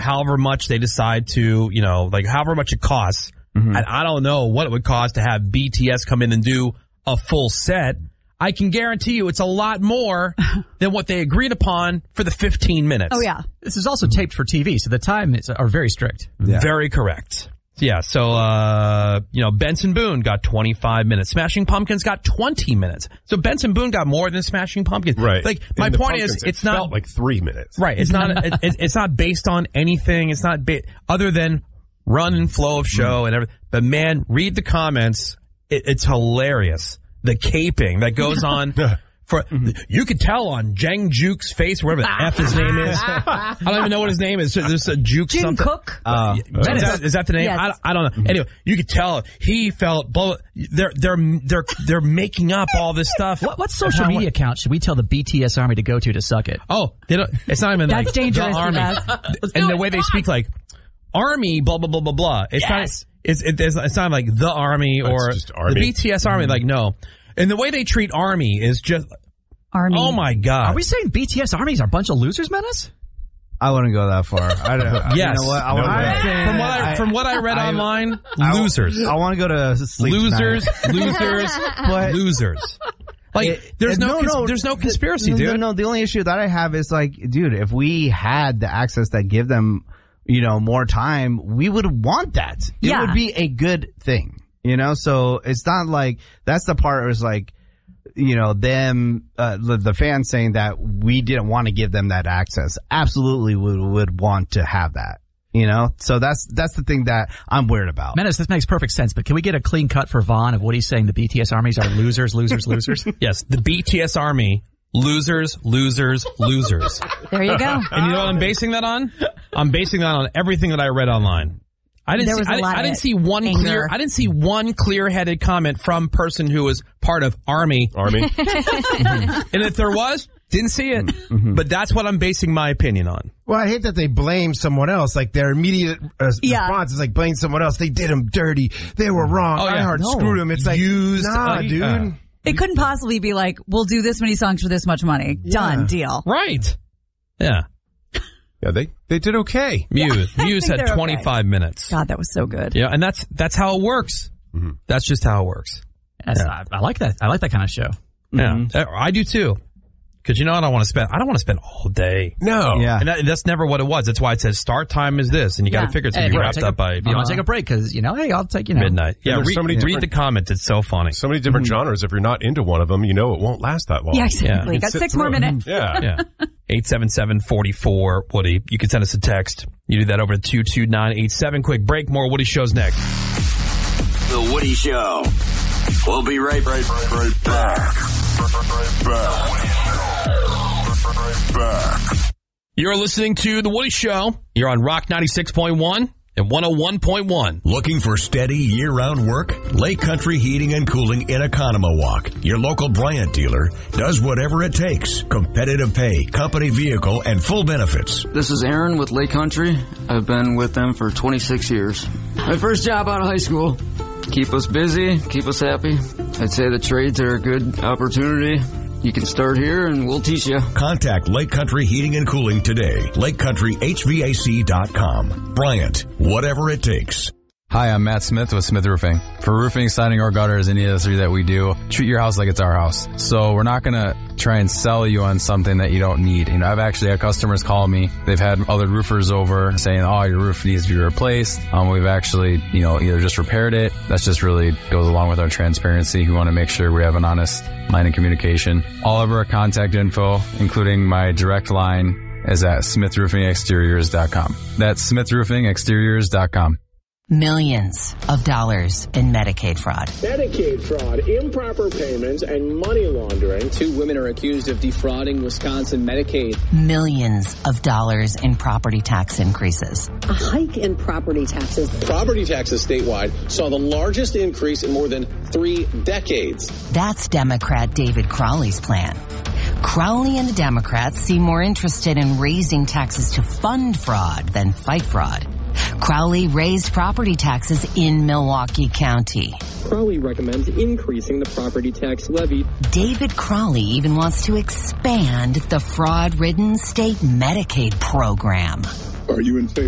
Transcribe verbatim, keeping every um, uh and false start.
however much they decide to, you know, like however much it costs. Mm-hmm. And I don't know what it would cost to have B T S come in and do a full set. I can guarantee you it's a lot more than what they agreed upon for the fifteen minutes. Oh, yeah. This is also taped for T V, so the times are very strict. Yeah. Very correct. Yeah, so, uh, you know, Benson Boone got twenty-five minutes. Smashing Pumpkins got twenty minutes. So Benson Boone got more than Smashing Pumpkins. Right. Like, my point is, it's it not... felt like three minutes. Right. It's not, it, it's not based on anything. It's not ba- other than run and flow of show and everything. But man, read the comments. It, it's hilarious. The caping that goes on for, you could tell on Jang Juke's face, wherever the F his name is. I don't even know what his name is. There's a Juke Jim something. Cook? Uh, is, that, is that the name? Yes. I, I don't know. Anyway, you could tell he felt, blah, they're, they're, they're, they're making up all this stuff. What, what social How, media account should we tell the B T S Army to go to to suck it? Oh, they don't, it's not even That's like dangerous, the Army. And the way they speak like, Army, blah, blah, blah, blah, blah. It's Yes. not, it's, it, it's, it's not like the Army or just Army. the B T S Army. Mm-hmm. Like, no. And the way they treat Army is just, Army. oh my God. Are we saying B T S Army's are a bunch of losers, Menace? I wouldn't go that far. I don't, yes. You know what? I No, wanna, from what I, from what I read I- online, I- losers. I want to go to sleep Losers, tonight. losers, But- losers. Like, It- there's it- no, cons- there's no conspiracy, no, dude. No, no, the only issue that I have is like, dude, if we had the access that give them, you know, more time, we would want that. It Yeah. would be a good thing, you know? So it's not like, that's the part where it's like, you know, them, uh, the, the fans saying that we didn't want to give them that access. Absolutely would, would want to have that, you know? So that's, that's the thing that I'm weird about. Menace, this makes perfect sense, but can we get a clean cut for Vaughn of what he's saying the B T S Armies are losers, losers, losers? Yes, the B T S Army, losers, losers, losers. There you go. And you know what I'm basing that on? I'm basing that on everything that I read online. I didn't There see, was a I, lot I of didn't see one anger. clear I didn't see one clear-headed comment from person who was part of Army. Army. And if there was, didn't see it. Mm-hmm. But that's what I'm basing my opinion on. Well, I hate that they blame someone else. Like their immediate uh, Yeah. response is like blame someone else. They did them dirty. They were wrong. Oh, yeah. iHeart No. screwed them. It's like Used, nah, uh, dude. uh, It couldn't possibly be like, we'll do this many songs for this much money. Done. Deal. Right. Yeah. Yeah, they, they did okay. Muse. I Muse think had they're twenty-five minutes. God, that was so good. Yeah, and that's that's how it works. Mm-hmm. That's just how it works. That's, I, I like that. I like that kind of show. Yeah, I do too. Because you know what I want to spend? I don't want to spend all day. No. Yeah. And that, that's never what it was. That's why it says start time is this, and you got to Yeah. figure it's Hey, going to if be you wrapped wanna take up a- by if you want to take a break because, you know, hey, I'll take, you know. midnight. Yeah, there's read, so many read different- the comments. It's so funny. So many different genres. If you're not into one of them, you know it won't last that long. Yeah, exactly. You Got sit six through more it. minutes. Yeah. Yeah. eight seven seven, four four, Woody. You can send us a text. You do that over to two two nine eight seven. Quick break. More Woody shows next. The Woody Show. We'll be right, right, right, right back. Right back. Back. You're listening to The Woody Show. You're on Rock ninety-six point one and one oh one point one. Looking for steady year-round work? Lake Country Heating and Cooling in Economowalk, your local Bryant dealer, does whatever it takes. Competitive pay, company vehicle, and full benefits. This is Aaron with Lake Country. I've been with them for twenty-six years. My first job out of high school. Keep us busy, keep us happy. I'd say the trades are a good opportunity. You can start here and we'll teach you. Contact Lake Country Heating and Cooling today. lake country h v a c dot com. Bryant, whatever it takes. Hi, I'm Matt Smith with Smith Roofing. For roofing, siding, or gutters, any of the three that we do, treat your house like it's our house. So we're not going to try and sell you on something that you don't need. You know, I've actually had customers call me. They've had other roofers over saying, oh, your roof needs to be replaced. Um, we've actually, you know, either just repaired it. That's just really goes along with our transparency. We want to make sure we have an honest line of communication. All of our contact info, including my direct line, is at smith roofing exteriors dot com. That's smith roofing exteriors dot com. Millions of dollars in Medicaid fraud. Medicaid fraud, improper payments, and money laundering. Two women are accused of defrauding Wisconsin Medicaid. Millions of dollars in property tax increases. A hike in property taxes. Property taxes statewide saw the largest increase in more than three decades. That's Democrat David Crowley's plan. Crowley and the Democrats seem more interested in raising taxes to fund fraud than fight fraud. Crowley raised property taxes in Milwaukee County. Crowley recommends increasing the property tax levy. David Crowley even wants to expand the fraud-ridden state Medicaid program. Are you in favor?